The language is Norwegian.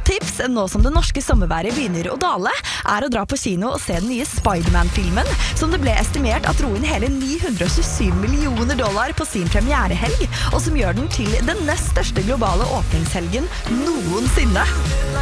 tips, nå som det norske sommerværet begynner å dale, å dra på kino og se den nye Spider-Man-filmen, som det ble estimert at dro inn hele $927 millioner på sin premierehelg, og som gjør den til den nest største globale åpningshelgen noensinne.